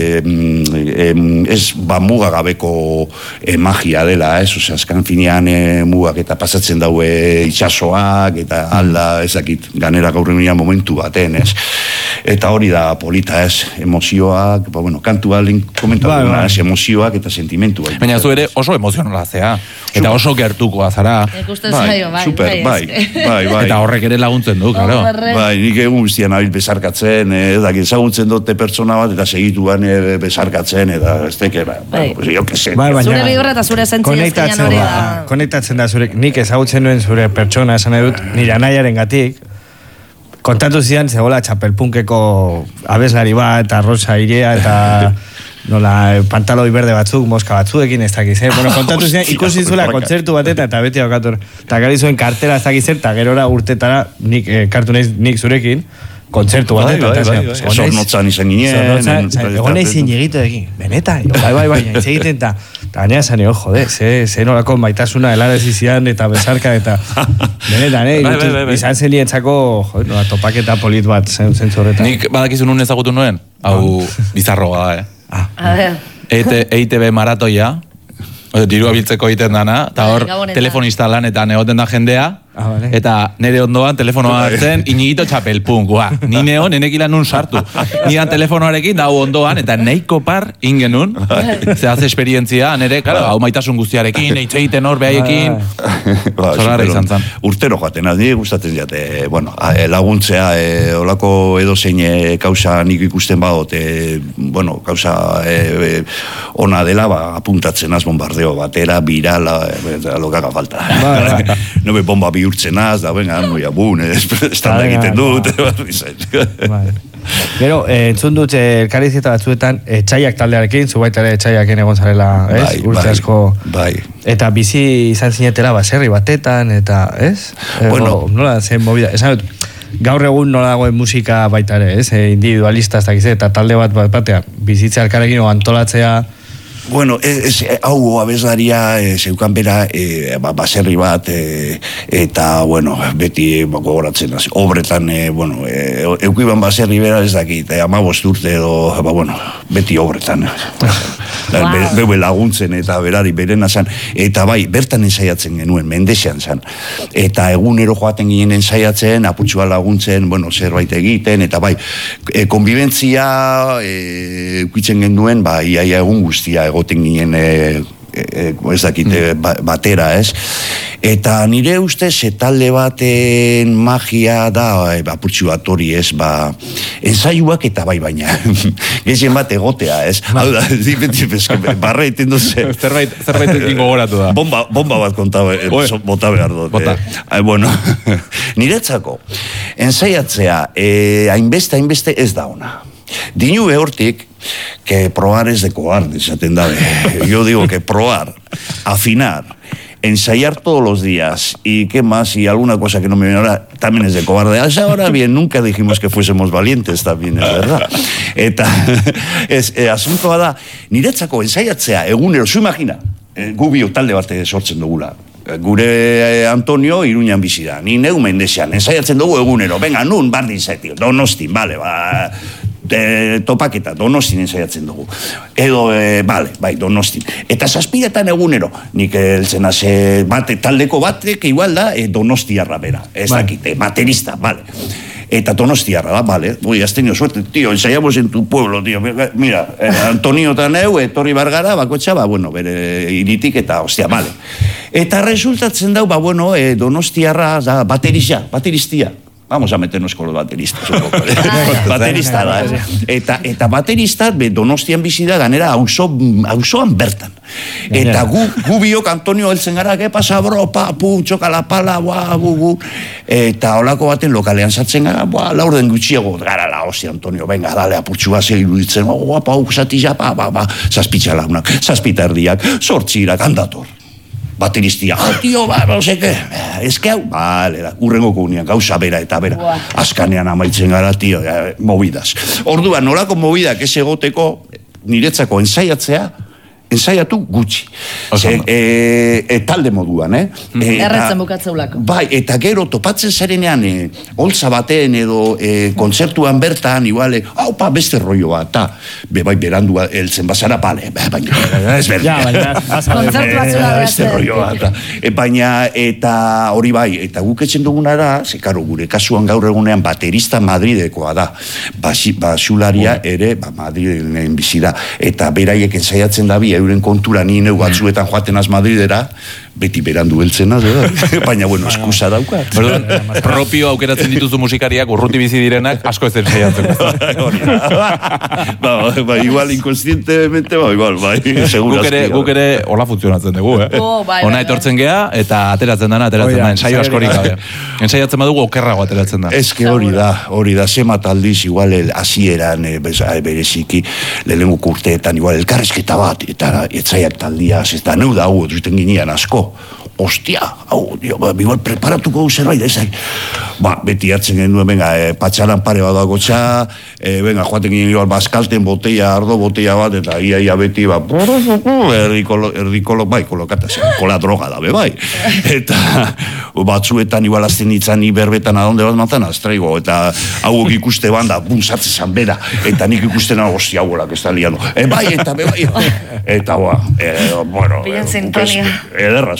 mugagabeko magia dela ez, azkan finean mugak eta pasatzen daue itxasoak eta alda ezakit ganera gaurrenia momentu baten ez, eta hori da polita ez, emozioak, bueno, kantu baldin komentatu ez, emozioak eta sentimentua. Baina zu ere oso emozionala zea, eta oso gertukoa zara. Super, bai. Eta horrek ere laguntzen du, claro. Bai, nik egun guztian abil bezarkatzen, ezagutzen dute pertsona bat, eta segituan bezarkatzen, eta ez teke, jo que se. Zure bigorra eta zure sentzia ezkenean hori da. Konektatzen da zure, nik ezagutzen nuen zure pertsona, esan edut, nire anaiaren gatik, kontatu zidan, zegoela txapelpunkeko abeslari bat, eta rosa irea, eta... nola, pantaloi berde batzuk, moska batzuekin, ez dakiz, bueno, kontatu zian, ikusi zuela kontzertu bateta, eta beti haukator, eta gari zuen kartera ez dakiz, eta gerora urtetara, nik kartu naiz nik zurekin, kontzertu bateta, eta zornotzan izan ginen, egon nahi Iñiguito ekin, benetan, bai, ez egiten, eta gainera zan, jode, ze nolako maitasuna helarazi zian, eta besarka, eta benetan, izan zen nientzako, jode, nola, topaketa polit bat, zentzu horretan. Nik badakizun nun ezagutu nuen, hau bizarroa da, EITB maratoia, dirua biltzeko egiten dana, eta hor telefonista lanetan egoten da jendea, eta nire ondoan telefonoa hartzen, Iñiguito Txapel, pun, ni neon, nenekila nun sartu. Nidan telefonoarekin, dau ondoan, eta neiko par ingenun, zehaz esperientzia, nire, hau maitasun guztiarekin, eitzeiten hor behaiekin, zolarra izan zan. Urtero joaten, nire gustatzen jate, bueno, laguntzea, olako edozein kausa nik ikusten badot, bueno, kausa ona dela, apuntatzen az bombardeo batera, birala, lokaga falta. No me bomba bihurtzen az, da venga, noia bun, estanda egiten dut. Gero, entzun dut elkarrizketa batzuetan, txaiak taldearekin, zu baita ere txaiaken egon zarela, ez? Urte asko. Eta bizi izan zinetela baserri batetan, eta, ez? Bueno, nola zen movida, esan dut, gaur egun nola dagoen musika baita ere, ez? Individualista, eta talde bat batean, bizitzea elkarrekin o antolatzea. Bueno, hau abeslaria zeukan bera baserri bat eta, bueno, beti gogoratzen obretan, bueno, eukiban baserri bera ez dakit, 15 urte edo, bueno, beti obretan. Beue laguntzen eta berari berena zan, eta bai, bertan ensaiatzen genuen, Mendexean zan, eta egunero joaten ginen ensaiatzen, aputxua laguntzen, bueno, zerbait egiten, eta bai, konbibentzia eukitzen genuen, iaia egun guztia egoten ginen ez dakite batera, ez? Eta nire ustez talde baten magia da apurtxu bat hori, ez? Ensaiuak eta bai baina gehien bat egotea, ez? Hau da, barra iten duze zerbait egin gogoratu da bomba bat bota behar dut bueno, niretzako ensaiatzea hainbeste ez da ona. Dinu behortik que probar es de cobarde, esaten dabe. Yo digo que probar, afinar, ensayar todos los días y qué más, y alguna cosa que no me viene ahora, también es de cobarde. Ahora bien, nunca dijimos que fuésemos valientes, también es verdad. Eta, asuntoa da, niretzako ensaiatzea egunero, zu imagina, gubio talde bat sortzen dugula. Gure Antonio Iruñan bizi da, ni neu Mendexean, ensaiatzen dugu egunero, venga, nun, bardin zaitio, Donostin, bale, topaketa, Donostin ensaiatzen dugu. Edo, bai, Donostin. Eta zazpiretan egunero, nik eltzen taldeko batek igual da Donostiarra bera, ez dakite, baterista, bale. Eta Donostiarra da, vale, has tenido suerte, tío, ensayamos en tu pueblo, tío, mira, Antonio eta neu, etorri bargara, bakotxa, bueno, bere iritik eta, hostia, vale. Eta resultatzen dau, bueno, Donostiarra da bateristia. Vamos a meternos con los bateristas. Baterista da, eta baterista Donostian bizi da ganera auzoan bertan. Eta gu biok Antonio heltzen gara, que pasa bro, papu, txoka la pala, eta holako baten lokalean sartzen gara, laurden gutxiago gara la hostia, Antonio, venga, dale, apurtxu bat iruditzen, guapa, zati zazpitza launak, zazpita erdiak, sortzirak, handator. Bateristia, tío, no sé qué, es que hau, vale, urrengoko unian, gauza bera eta bera, azkanean amaitzen gara, tío, movidas. Orduan, nolako movidak ez egoteko, niretzako ensaiatu gutxi. Talde moduan, erretzen bukatzeulako. Bai, eta gero topatzen zarenean, holtza baten edo kontzertuan bertan, igual, haupa, beste rollo bat, bai, berandu heltzen bazara, bale, baina, ez berda. Kontzertu batzula beste rollo bat. Baina, eta hori bai, eta guk etxen duguna da, zekaro, gure kasuan gaur egunean baterista Madridekoa da. Basularia ere, Madriden bizi da. Eta beraiek ensaiatzen da bi, euren kontura ni neu batzuetan joaten az Madridera, beti berandu heltzen az, baina, bueno, eskusa daukat. Propio aukeratzen dituzu musikariak, urruti bizi direnak, asko ez ensaiatzen. Igual, inconscientemente, igual, guk ere hola funtzionatzen dugu, Ona etortzen gea, eta ateratzen da, ensaio askorik gabe. Ensaiatzen badugu okerrago ateratzen da. Ez que hori da, zemat aldiz, igual, hasieran bereziki, lehenengo urteetan, igual, elkarrezketa bat, eta etzaiak taldiaz, eta neu da, duten ginean asko. Ostia, igual preparatuko zerbait, ezai. Beti hartzen genuen, venga, patxaran pare bat dago venga, joaten ginen igual, baskalten ardo botella bat, eta ia beti, erdikolo, bai, kolokata, kola droga da, bai. Eta batzuetan igual azten ditzan, ni berbetan adonde bat matan, aztraigo, eta hauok ikuste banda, sartzen zan bera, eta nik ikusten hau, ostia, hauak ez da liando. Bai, eta, bueno, ederra, monta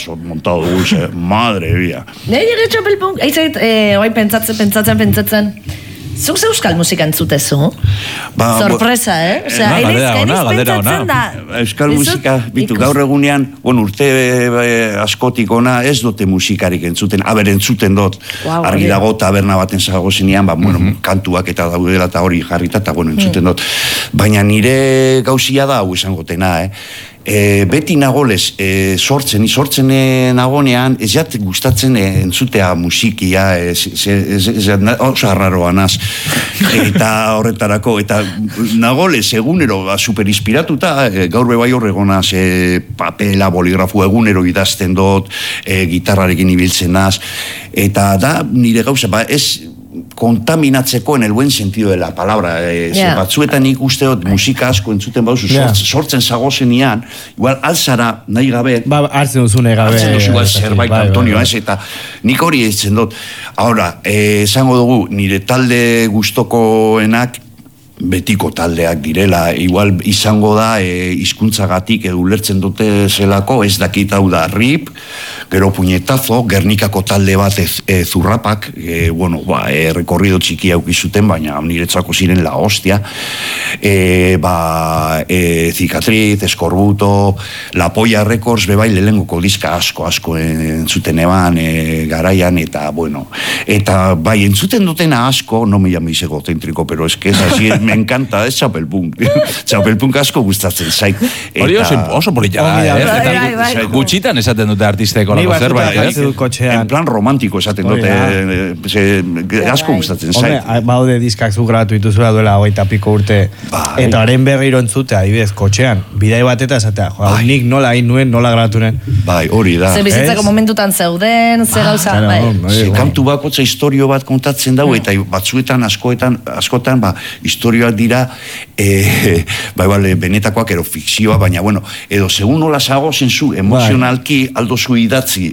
montado dugu, madre mia. Nire txapelpunk, eitzait, oai pentsatzen. Zuk ze euskal musika entzutezu? Sorpresa, Osea, pentsatzen da. Euskal musika, bitu, gaur egunean, urte askotik ona ez dute musikarik entzuten, entzuten dut, argi dago taberna baten zago zinean, kantuak eta daudela eta hori jarrita, eta entzuten dut. Baina nire gauzia da, hau esangotena, beti nagolez, sortzen nagonean, ez jat gustatzen entzutea musikia, oso arraroa naz, eta horretarako, eta nagolez egunero super inspiratuta, gaur bebai horregonaz, papela, boligrafo egunero idazten dut, gitarrarekin ibiltzen naz, eta da nire gauza, ez kontaminatzeko en el buen sentido de la palabra. Batzuetan nik usteot musika asko entzuten bauzu, sortzen zagozenean, igual alzara nahi gabe. Hartzen duzu nahi gabe. Hartzen duzu zerbait, Antonio, eta nik hori eitzen dut. Ahora, esango dugu, nire talde gustokoenak betiko taldeak direla, igual izango da hizkuntzagatik edo ulertzen dute zelako, ez dakit hau da RIP, gero puñetazo, Gernikako talde bat zurrapak, rekorrido txiki aukizuten, baina niretzako ziren la hostia, Cicatriz, Eskorbuto, La Polla Records, bebai lehengoko diska asko entzuten eban garaian, eta eta bai entzuten dutena asko, no me llaméis egocéntrico, pero es que es así, me encanta, es Txapelpunk. Txapelpunk asko gustatzen zait. Hori oso polita da, gutxitan esaten dute artisteko lako zerbait, en plan romantiko esaten dute, asko gustatzen zait. Baude diskak zu grabatu dituzula duela 20 piko urte, eta haren berriro entzutea, adibidez, kotxean, bidai bat eta esatea, nik nola hain nuen, nola grabatu nuen. Bai, hori da. Ze bizitzako momentutan zeuden, ze gauza, Ze kantu bakotza historio bat kontatzen dago, eta batzuetan, askotan, historioak dira, benetakoak ero fikzioa, baina, edo segun nola zago zenzu, emozionalki, aldo zu idatzi,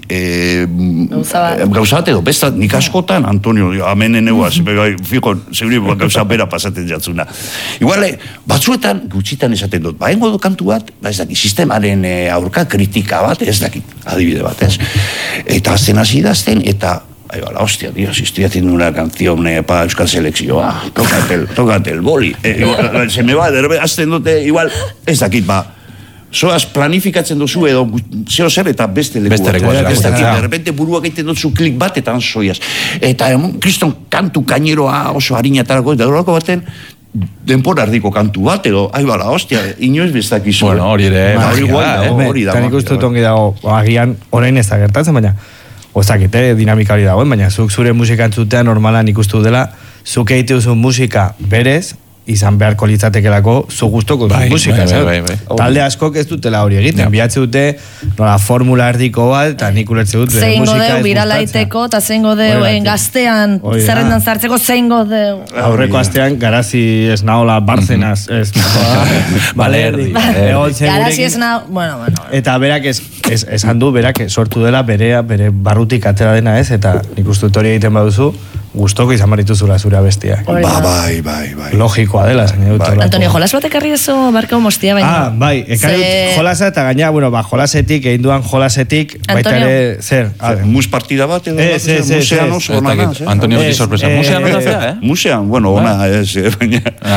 gauza bat edo, bestat, nik askotan, Antonio, amenen eguaz, fijo, seguri gauza bera pasaten jatzuna. Igual, batzuetan, gutxitan esaten dut, engo du kantu bat, ez dakit, sistemaren aurka kritika bat, ez dakit, adibide bat, ez? Eta azten hasi idazten, eta la hostia, tío, si estoy haciendo una canción para Euskal Selekzioa, tócate el boli. Se me va, azten dute, igual, ez dakit, zoaz planifikatzen duzu edo zeo zer eta beste leku. De repente buruak egiten dutzu klik bat eta anzoiaz. Eta, kriston, kantu kaineroa oso harinatarako, eta dorako baten, denpora ardiko kantu bat, edo, la hostia, inoiz bezdakizu. Bueno, hori ere, hori da. Tanik uste tongi dago, agian, orain ez da gertatzen, baina, ozakite, dinamika hori dagoen, baina zuk zure musika entzutea normalan ikustu dela, zuk egite duzu musika berez, izan beharko litzatekelako zu gustoko musika, talde askok ez dutela hori egiten, bihatze dute nola formula erdiko bat, eta nik ulertze dut musika ez gustatzen. Zeingo deu biralaiteko, eta zeingo deu gaztean, zerrendan zartzeko zeingo deu. Aurreko astean, garazi ez nahola barzenaz, ez balerdi. Garazi ez naho, bueno. Eta berak esan du, berak sortu dela bere barrutik atera dena ez, eta nik uste dut hori egiten baduzu, gustoko izan barituzula zure abestiak. Bai. Logikoa dela, zain dut. Antonio, jolas bat ekarri dezu barkau mostia baina? Bai, ekarri dut jolasa eta gaina, jolasetik, egin duan jolasetik, baita ere, zer? Mus partida bat, musean oso ona. Antonio, beti sorpresa. Musean ona zea, Musean, ona, ez, baina.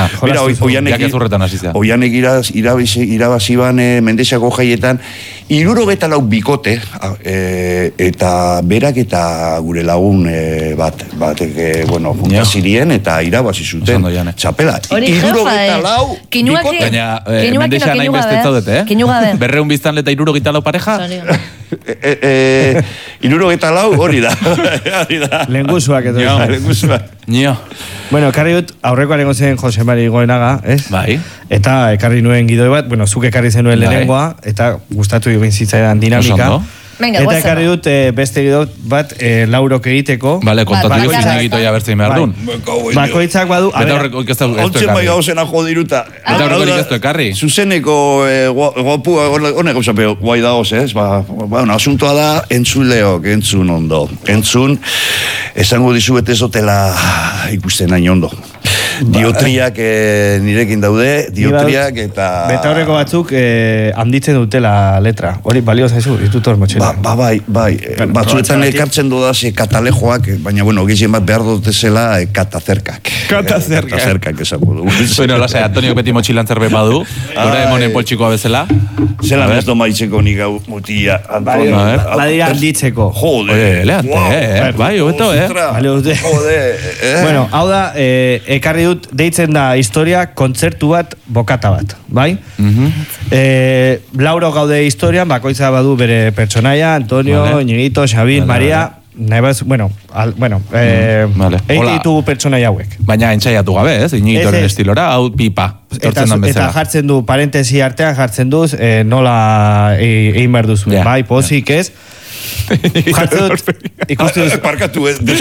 Mira, oianek irabazi ban Mendexako jaietan, 64 bikote, eta berak eta gure lagun bat, juntazirien eta irabazi zuten txapela. 64 bikote. Gaina, Mendexan hain beste zaudete, Berreun biztanle eta 64 pareja. 64 hori da. Lengusuak eto. Nio. Bueno, ekarri dut, aurrekoaren gozen Jose Mari Goenaga, ez? Bai. Eta ekarri nuen gidoi bat, zuk ekarri zenuen lehenengoa, eta gustatu egin zitzaidan dinamika. Eta ekarri dut beste gidot bat laurok egiteko. Bale, kontatu dugu izan egitoia bertzein behar duen. Bakoitzak badu. Eta horrekoik ez du ekarri. Ontzen bai gauzena jodiruta. Eta horrekoik ez du ekarri. Zuzeneko gopua, honek gauza peo, guai dagoz, ez? Asuntoa da, entzun entzun ondo. Entzun, esango dizuet ez dutela ikusten nahi ondo. Diotriak nirekin daude, diotriak eta... Betaurreko batzuk handitzen dutela letra. Hori balio zaizu, ditut hor motxela. Bai. Batzuetan ekartzen dudaz katalejoak, baina, bueno, gizien bat behar dutezela katazerkak. Katazerkak esango du. Bueno, lasai, Antonio beti motxilan zerbait badu. Gora emonen poltsikoa bezala. Zela ez domaitzeko nik hau mutia. Badira handitzeko. Jode. Leante, bai, hobeto, Jode. Bueno, hau da, ekarri dut, deitzen da historia, kontzertu bat, bokata bat, bai? Lauro gaude historian, bakoitza badu bere pertsonaia, Antonio, Iñiguito, Xabin, Maria, egin ditugu pertsonaia hauek. Baina entzaiatu gabe, ez? Iñiguitoren estilora, hau pipa. Eta jartzen du, parentesi artean jartzen duz, nola egin behar duzu, bai, pozik ez? Ikustu duz parkatu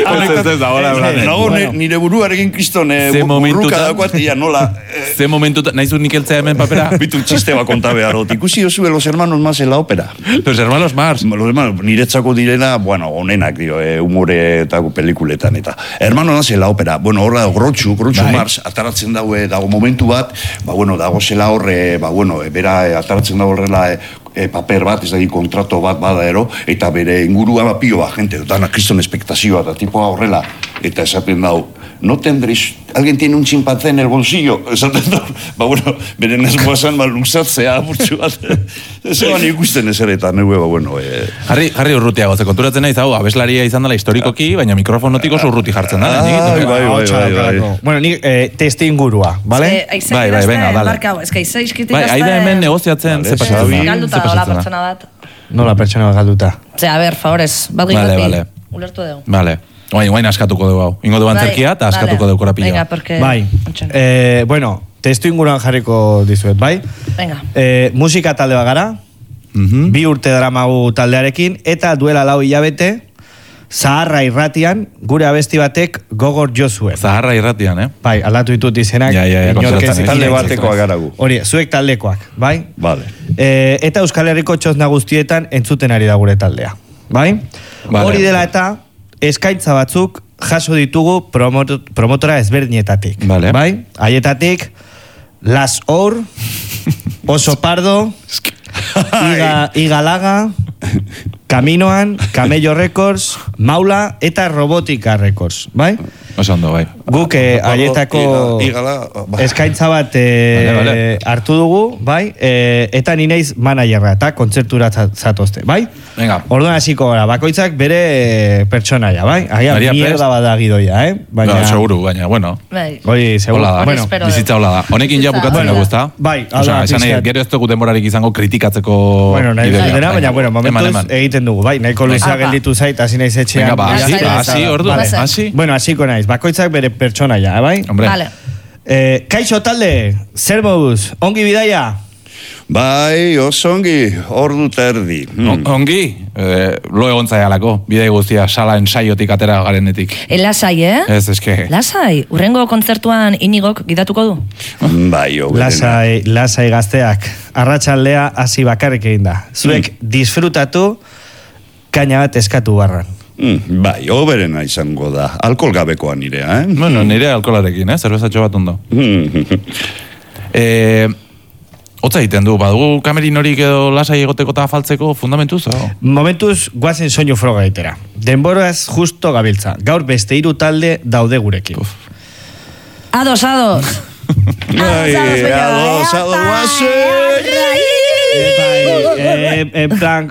nire buruarekin kriston burruka dagoat nola ze momentu nahizu nikeltzea hemen papera bitu txiste bat konta behar ikusi dozue Los Hermanos Mars en la ópera Los Hermanos Mars niretzako direna onenak dio humore eta pelikuletan eta Hermanos Mars en la ópera horra Groucho Mars ataratzen dago momentu bat dago zela horre bera ataratzen dago horrela paper bat, ez da kontrato bat bada eta bere ingurua pio bat, gente, dana kriston espektazioa, eta tipoa horrela, eta esaten dau, no tendréis, alguien tiene un chimpancé en el bolsillo, esaten dau, bere nesmoazan luxatzea, burtsu bat, zeban ikusten ezeretan, Harri urrutia goze, konturatzen nahi zau, abeslaria izan dela historikoki, baina mikrofonotiko urruti jartzen da, bai. Bueno, nik testi ingurua, bale? Bai, venga, dale. Bai, aida hemen negoziatzen, ze pasatzen da. Hola, pertsona bat. Nola pertsona bat galduta. A ver, favorez, bat gaitu. Ulertu dugu. Vale. Oain askatuko dugu hau. Ingo dugu antzerkia eta askatuko dugu korapila. Venga, porque... Bai. Testu inguruan jarriko dizuet, bai? Venga. Musika talde bagara, 2 urte daramagu taldearekin, eta duela 4 hilabete, Zaharra Irratian, gure abesti batek gogor jo zuen. Zaharra Irratian, Bai, aldatu ditut izenak. Talde batekoak garagu. Hori, zuek taldekoak, bai? Vale. Eta Euskal Herriko txosna guztietan entzuten ari da gure taldea, bai? Hori dela eta eskaintza batzuk jaso ditugu promotora ezberdinetatik, bai? Haietatik, Las Or, Oso Pardo, Igalaga, Caminoan, Camello Records, Maula eta Robotica Records, bai? Oso ondo, bai. Guk haietako eskaintza bat hartu dugu, bai? Eta ni naiz managerra eta kontzertura zatozte, bai? Venga. Orduan hasiko gara, bakoitzak bere pertsonaia, bai? Agian mierda bada gidoia, Baina, seguru, baina, bueno. Hori, seguru. Bueno, bizitza hola da. Honekin ja bukatzen dugu, ezta? Bai, gero ez dugu denborarik izango kritikatzeko... Bueno, nahi dena, baina, momentuz egiten dugu, bai? Nahiko luzea gelditu zait, hasi naiz etxean. Venga, hasi, orduan, hasi. Bueno, hasiko naiz, bakoitzak bere pertsonaia, bai? Hombre. Vale. Kaixo talde, zer moduz, ongi bidaia? Bai, oso ongi, ordu terdi. Ongi, lo egon zaialako, bidei guztia, sala ensaiotik atera garenetik. Lasai, Ez, eske. Lasai, urrengo kontzertuan Inigok gidatuko du? Bai, Lasai gazteak, arratsaldea hasi bakarrik egin da. Zuek disfrutatu, kaina bat eskatu barran. Bai, oberena izango da. Alkohol gabekoa nirea, Bueno, nirea alkoholarekin, zerbezatxo bat ondo. Hotza egiten du, badugu kamerin horik edo lasai egoteko eta faltzeko fundamentuz? Momentuz, guazen soinu froga egitera. Denboraz justo gabiltza. Gaur beste 3 talde daude gurekin. Ados. Ados, guazen! En plan,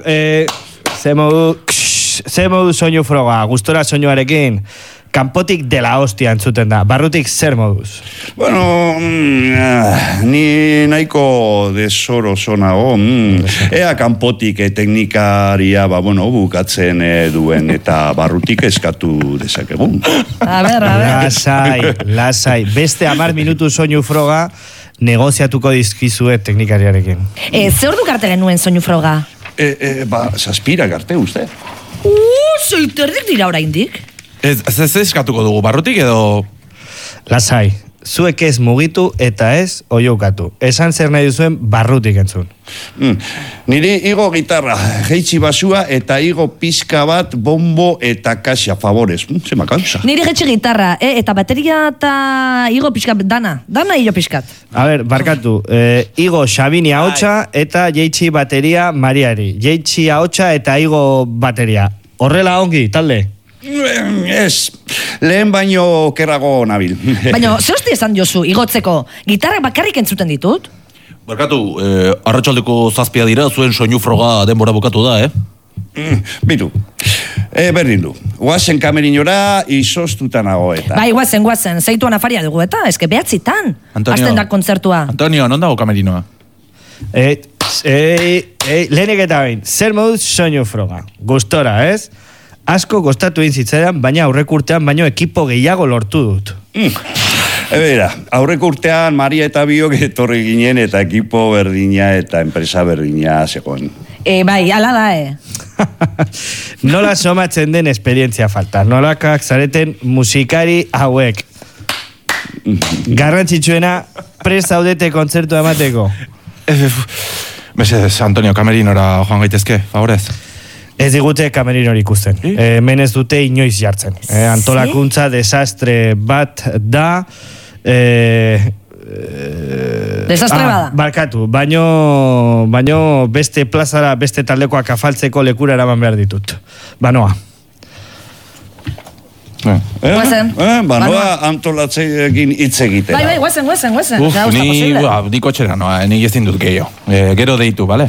ze modu soinu froga, gustora soinuarekin, kanpotik dela hostia entzuten da, barrutik zer moduz? Bueno, ni nahiko desoro zonago, ea kanpotik teknikaria, bukatzen duen eta barrutik eskatu dezakegun. A ver. Lasai, beste 10 minutu soinu froga negoziatuko dizkizue teknikariarekin. Ze ordu kartelen nuen soinu froga? Zazpira garte, uste? Zoiterdik dira oraindik? Ez eskatuko dugu, barrutik edo... Lasai, zuek ez mugitu eta ez oiukatu. Esan zer nahi duzuen barrutik entzun. Niri igo gitarra, jeitsi basua eta igo pizka bat bombo eta kasia, favorez. Zema kausa. Niri jeitsi gitarra, eta bateria eta igo pizkat dana igo pizkat. A ber, barkatu, igo Xabini ahotsa eta jeitsi bateria Mariari. Jeitsi ahotsa eta igo bateria. Horrela ongi, talde? Ez, lehen baino kerrago nabil. Baina, ze hosti esan jozu, igotzeko, gitarrak bakarrik entzuten ditut? Barkatu, arratsaldeko 7 dira, zuen soinu froga denbora bukatu da, Bitu, berdin du. Guazen kamerinora izoztuta nago eta. Bai, guazen, zeituan afaria dugu eta, eske behatzitan. Azten da kontzertua. Antonio, non dago kamerinoa? Lehenik eta bain, zer moduz soinu froga. Gustora, ez? Asko kostatu egin zitzaidan, baina aurreko urtean baino ekipo gehiago lortu dut. Bera, aurreko urtean Maria eta biok etorri ginen eta ekipo berdina eta enpresa berdina zegoen. Bai, ala da, Nola somatzen den esperientzia falta. Nolakak zareten musikari hauek. Garrantzitsuena, prest zaudete kontzertu emateko. Mesedez, Antonio, kamerinora joan gaitezke, favorez. Ez digute kamerinor ikusten. Hemen ez dute inoiz jartzen. Antolakuntza desastre bat da. Desastre bada. Barkatu, baino beste plazara, beste taldekoak afaltzeko lekura eraman behar ditut. Banoa. Banoa antolatzeekin hitz egitera. Bai, guazen. Ni kotxera noa, nik ezin dut gehiago. Gero deitu, bale?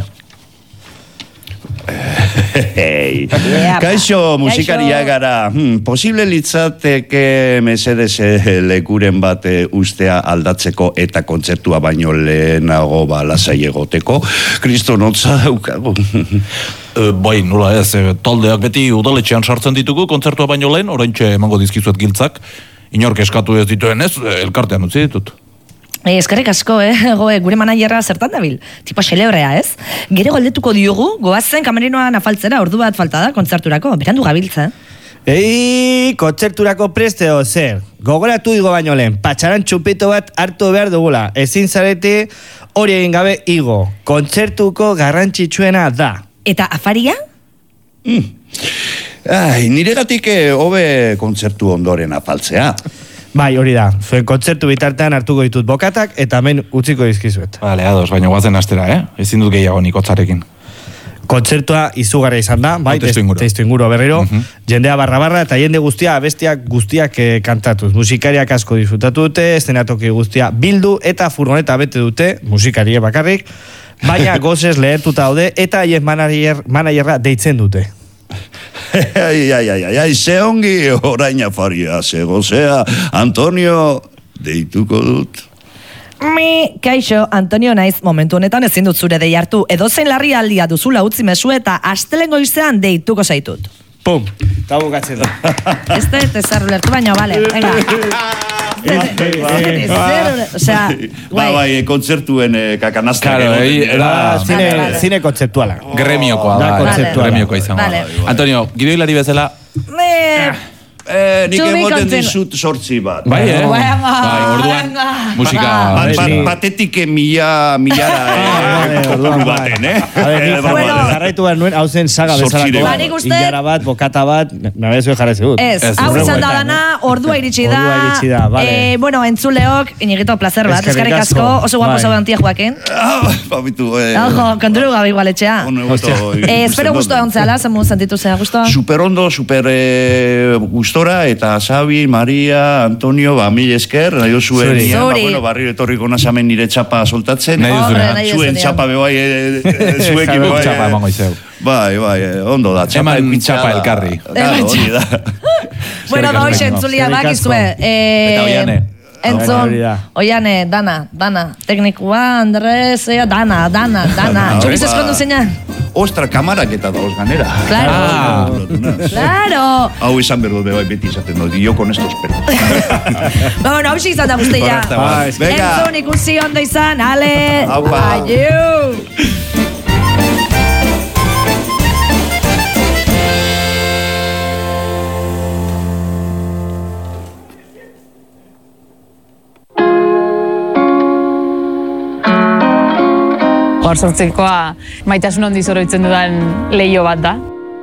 Kaixo, musikaria gara. Posible litzateke mesedez lekuren bat ustea aldatzeko eta kontzertua baino lehenago lasai egoteko. Kristo notza daukago. Bai, nola ez, taldeak beti udaletxean sartzen ditugu kontzertua baino lehen, oraintxe emango dizkizuet giltzak. Inork eskatu ez dituen ez, elkartean utzi ditut. Eskerrik asko, gure manajerra zertan dabil. Tipo xelebrea, ez? Gero galdetuko diogu, goazen kamerinoan afaltzera ordu bat falta da kontzerturako. Berandu gabiltza. Kontzerturako presteo zer. Gogoratu igo baino lehen, patxaran txupito bat hartu behar dugula. Ezin zarete hori egin gabe igo. Kontzertuko garrantzitsuena da. Eta afaria? Niregatik hobe kontzertu ondoren afaltzea. Bai, hori da. Zuen kontzertu bitartean hartuko ditut bokatak eta hemen utziko dizkizuet. Vale, ados, baina guazen astera, Ezin dut gehiago nikotzarekin. Kontzertua izugarria izan da, bai, testu inguru berriro. Jendea barra eta jende guztia, abestiak guztiak kantatuz. Musikariak asko disfrutatu dute, eszenatoki guztia bildu eta furgoneta bete dute, musikarie bakarrik, baina gozez lehertuta daude eta haien manajerra deitzen dute. Ze ongi orain afaria, ze gozea, Antonio, deituko dut. Kaixo, Antonio naiz, momentu honetan ezin dut zure dei hartu. Edozein larri aldia duzula utzi mezu eta astelengo izan deituko zaitut. Pum, eta bukatzen da. Ez zerru lertu baina, bale, venga. Bai, kontzertuen kakanazta. Zine kontzeptuala. Gremiokoa da. Gremiokoa izan. Antonio, gidoilari bezala... Nik emoten dizut 8 bat. Bai, orduan musika... Patetike milara kopuru baten, Garraitu behar nuen, hau zen saga bezalako. Ilara bat, bokata bat, nabe zuen jarrez egut. Ez, hau izan da dana, ordua iritsi da. Bueno, entzuleok, inigito placer bat, eskarrik asko, oso guapo zau antia joaken. Papitu, konturu gabe igualetxea. Espero guztua ontzeala, zemu sentitu zea guztua? Super ondo, super gustora, eta Xabi, Maria, Antonio, mil esker, nahi zuen, barrio etorriko nazamen nire txapa soltatzen. Zuen txapa bebai, zuekin bebai. Txapa emango izeu. Bai, ondo da. Eman txapa elkarri. Bueno, da hoxe entzulia bakizue. Eta oiane. Entzun, oiane, dana, teknikua, Andres, dana. Txuriz eskondu zeinan? Ostra, kamarak eta dauz ganera. Claro. Hau izan berdo bai beti izaten dut, yo con esto espero. Bueno, hau izan da guztia. Entzun, ikusi ondo izan, ale. Adiu. Gaur sortzekoa maitasun handiz oroitzen dudan leio bat da.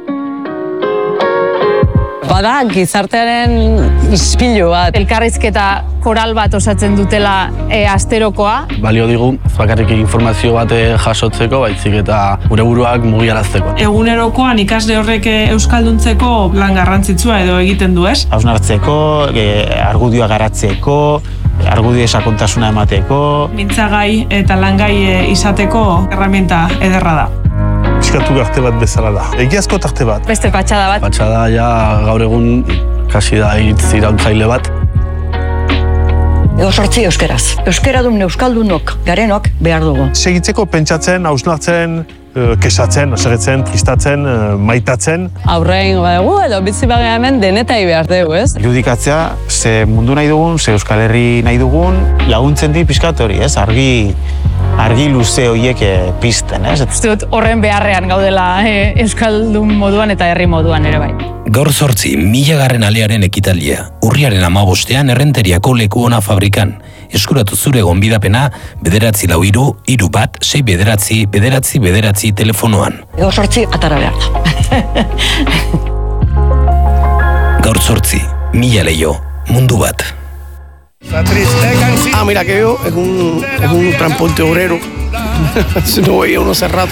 Bada, gizartearen ispilu bat. Elkarrizketa koral bat osatzen dutela asterokoa. Balio digu, bakarrik informazio bat jasotzeko, baizik eta gure buruak mugiarazteko. Egunerokoan ikasle horrek euskalduntzeko lan garrantzitsua edo egiten du, ez? Hausnartzeko, argudioa garatzeko, argudio sakontasuna emateko. Mintzagai eta langai izateko erramienta ederra da. Piskatu garte bat bezala da. Egiazko tarte bat. Beste patxada bat. Patxada ja gaur egun kasi da hitz irautzaile bat. Ego sortzi euskeraz. Euskaradun euskaldunok garenok behar dugu. Segitzeko pentsatzen, hausnartzen, kesatzen, osegetzen, tristatzen, maitatzen. Aurrein badugu edo bitzi bagea hemen denetai behar dugu, ez? Irudikatzea, ze mundu nahi dugun, ze Euskal Herri nahi dugun, laguntzen di pixkat hori, ez? Argi luze horiek pizten, ez? Uste dut horren beharrean gaudela euskaldun moduan eta herri moduan ere bai. Gaur 8 1000. alearen ekitaldia. Urriaren 15ean Errenteriako Leku Ona fabrikan. Eskuratu zure gonbidapena 943 31 6 9 telefonoan. Gaur 8 atara behar da. Gaur 8 1000 leio, mundu bat. Mira que yo es un transporte obrero. No veía uno hace rato.